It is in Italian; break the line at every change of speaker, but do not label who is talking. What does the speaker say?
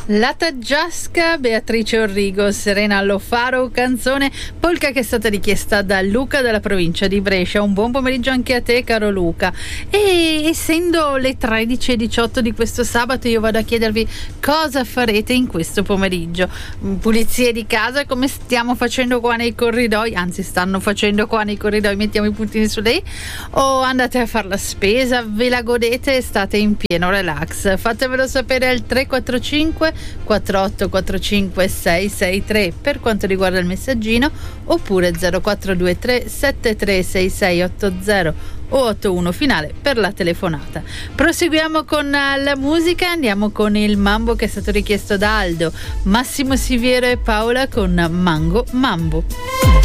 La Taggiasca, Beatrice Orrigo, Serena Allofaro, canzone polka che è stata richiesta da Luca dalla provincia di Brescia. Un buon pomeriggio anche a te, caro Luca. E essendo le 13:18 di questo sabato, io vado a chiedervi cosa farete in questo pomeriggio. Pulizie di casa come stiamo facendo qua nei corridoi, anzi stanno facendo qua nei corridoi, mettiamo i puntini su lei, o andate a fare la spesa, ve la godete e state in pieno relax? Fatemelo sapere al 345 4845 663 per quanto riguarda il messaggino, oppure 0423 736680 o 81 finale per la telefonata. Proseguiamo con la musica, andiamo con il mambo che è stato richiesto da Aldo, Massimo Siviero e Paola con Mango Mambo.